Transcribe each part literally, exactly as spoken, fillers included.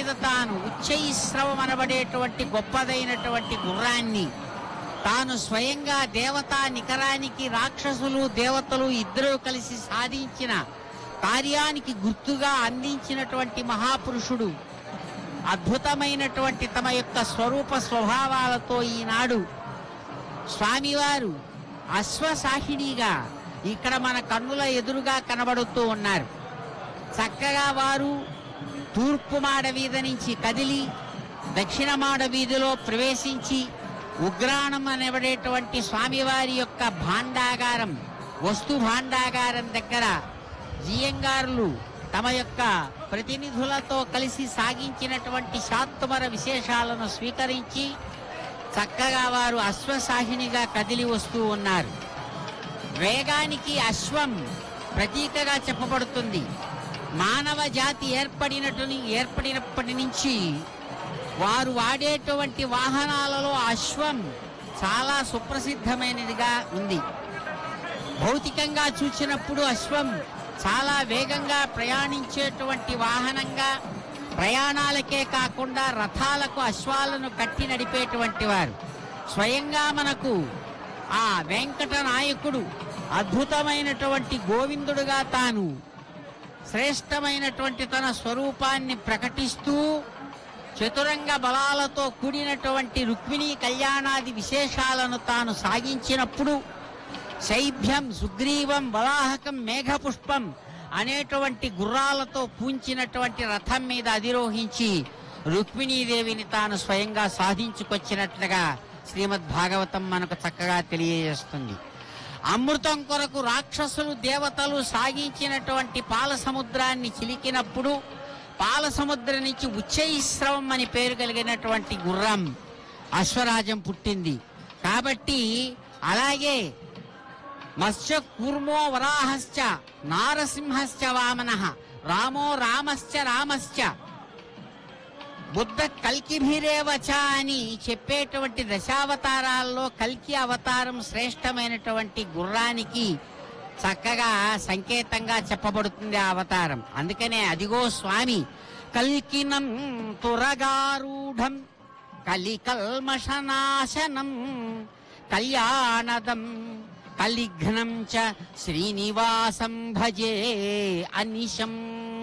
మీద తాను ఉచ్చైశ్రవం అనబడేటువంటి గొప్పదైనటువంటి గుర్రాన్ని తాను స్వయంగా దేవతా నికరానికి రాక్షసులు దేవతలు ఇద్దరూ కలిసి సాధించిన కార్యానికి గుర్తుగా అందించినటువంటి మహాపురుషుడు అద్భుతమైనటువంటి తమ యొక్క స్వరూప స్వభావాలతో ఈనాడు స్వామివారు అశ్వసాహిణిగా ఇక్కడ మన కన్నుల ఎదురుగా కనబడుతూ ఉన్నారు. చక్కగా వారు తూర్పు మాడ వీధి నుంచి కదిలి దక్షిణ మాడ వీధిలో ప్రవేశించి ఉగ్రాణం అనబడేటువంటి స్వామివారి యొక్క భాండాగారం వస్తు భాండాగారం దగ్గర జియంగారులు తమ యొక్క ప్రతినిధులతో కలిసి సాగించినటువంటి శాత్తుమర విశేషాలను స్వీకరించి చక్కగా వారు అశ్వసాహినిగా కదిలి వస్తూ ఉన్నారు. వేగానికి అశ్వం ప్రతీకగా చెప్పబడుతుంది. మానవ జాతి ఏర్పడినటు ఏర్పడినప్పటి నుంచి వారు వాడేటువంటి వాహనాలలో అశ్వం చాలా సుప్రసిద్ధమైనదిగా ఉంది. భౌతికంగా చూసినప్పుడు అశ్వం చాలా వేగంగా ప్రయాణించేటువంటి వాహనంగా, ప్రయాణాలకే కాకుండా రథాలకు అశ్వాలను కట్టి నడిపేటువంటి వారు. స్వయంగా మనకు ఆ వెంకట నాయకుడు అద్భుతమైనటువంటి గోవిందుడుగా తాను శ్రేష్టమైనటువంటి తన స్వరూపాన్ని ప్రకటిస్తూ చతురంగ బలాలతో కూడినటువంటి రుక్మిణీ కళ్యాణాది విశేషాలను తాను సాగించినప్పుడు శైభ్యం సుగ్రీవం వరాహకం మేఘపుష్పం అనేటువంటి గుర్రాలతో పూంచినటువంటి రథం మీద అధిరోహించి రుక్మిణీదేవిని తాను స్వయంగా సాధించుకొచ్చినట్లుగా శ్రీమద్ భాగవతం మనకు చక్కగా తెలియజేస్తుంది. అమృతం కొరకు రాక్షసులు దేవతలు సాగించినటువంటి పాల సముద్రాన్ని చిలికినప్పుడు పాల సముద్రం నుంచి ఉచ్చైశ్రవం అని పేరు కలిగినటువంటి గుర్రం అశ్వరాజం పుట్టింది. కాబట్టి అలాగే మత్స్య కూర్మో వరాహశ్చ నారసింహశ్చ వామనః రామో రామశ్చ రామశ్చ బుద్ధ కల్కిభిరేవచ అని చెప్పేటువంటి దశావతారాల్లో కల్కి అవతారం శ్రేష్టమైనటువంటి గుర్రానికి చక్కగా సంకేతంగా చెప్పబడుతుంది ఆ అవతారం. అందుకనే అదిగో స్వామి కల్కినం తురగారూఢం కలికల్మషనాశనం కళ్యాణదం కలిఘ్నం చ శ్రీనివాసం భజే అనిశం.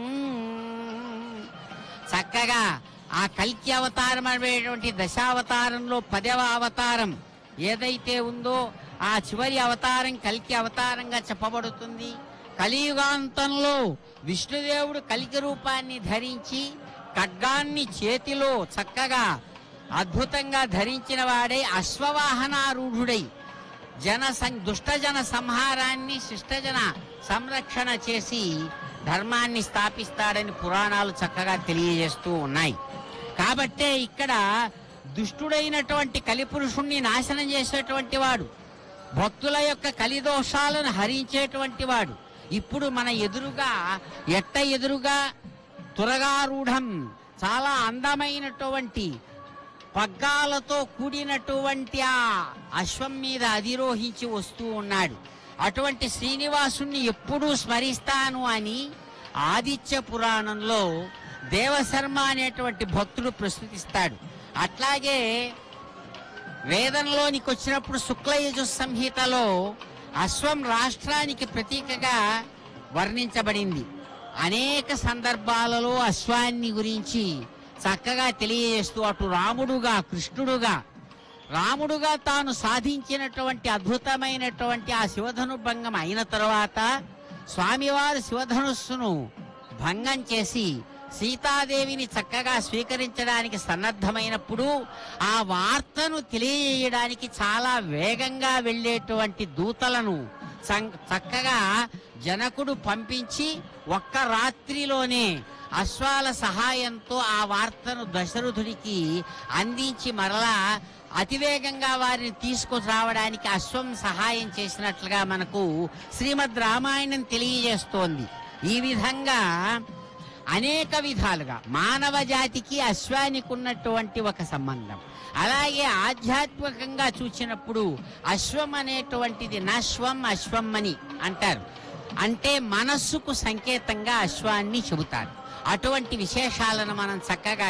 చక్కగా ఆ కల్కి అవతారం అనేటువంటి దశావతారంలో పదవ అవతారం ఏదైతే ఉందో ఆ చివరి అవతారం కల్కి అవతారంగా చెప్పబడుతుంది. కలియుగాంతంలో విష్ణుదేవుడు కల్కి రూపాన్ని ధరించి ఖడ్గాన్ని చేతిలో చక్కగా అద్భుతంగా ధరించిన వాడై అశ్వవాహనారూఢుడై జన దుష్టజన సంహారాన్ని శిష్టజన సంరక్షణ చేసి ధర్మాన్ని స్థాపిస్తాడని పురాణాలు చక్కగా తెలియజేస్తూ ఉన్నాయి. కాబట్టే ఇక్కడ దుష్టుడైనటువంటి కలిపురుషుణ్ణి నాశనం చేసేటువంటి వాడు, భక్తుల యొక్క కలిదోషాలను హరించేటువంటి వాడు ఇప్పుడు మన ఎదురుగా ఎట్ట ఎదురుగా తురగారూఢం చాలా అందమైనటువంటి పగ్గాలతో కూడినటువంటి ఆ అశ్వం మీద అధిరోహించి వస్తూ ఉన్నాడు. అటువంటి శ్రీనివాసుణ్ణి ఎప్పుడూ స్మరిస్తాను అని ఆదిత్య పురాణంలో దేవశర్మ అనేటువంటి భక్తుడు ప్రస్తుతిస్తాడు. అట్లాగే వేదంలోనికి వచ్చినప్పుడు శుక్లయజు సంహితలో అశ్వం రాష్ట్రానికి ప్రతీకగా వర్ణించబడింది. అనేక సందర్భాలలో అశ్వాన్ని గురించి చక్కగా తెలియజేస్తూ అటు రాముడుగా కృష్ణుడుగా రాముడుగా తాను సాధించినటువంటి అద్భుతమైనటువంటి ఆ శివధను భంగం అయిన తరువాత స్వామివారు శివధనుస్సును భంగం చేసి సీతాదేవిని చక్కగా స్వీకరించడానికి సన్నద్ధమైనప్పుడు ఆ వార్తను తెలియజేయడానికి చాలా వేగంగా వెళ్ళేటువంటి దూతలను చక్కగా జనకుడు పంపించి ఒక్క రాత్రిలోనే అశ్వాల సహాయంతో ఆ వార్తను దశరథుడికి అందించి మరలా అతివేగంగా వారిని తీసుకురావడానికి అశ్వం సహాయం చేసినట్లుగా మనకు శ్రీమద్ రామాయణం తెలియజేస్తోంది. ఈ విధంగా అనేక విధాలుగా మానవ జాతికి అశ్వానికి ఉన్నటువంటి ఒక సంబంధం. అలాగే ఆధ్యాత్మికంగా చూసినప్పుడు అశ్వం అనేటువంటిది నశ్వం అశ్వం అని అంటారు. అంటే మనస్సుకు సంకేతంగా అశ్వాన్ని చెబుతారు. అటువంటి విశేషాలను మనం చక్కగా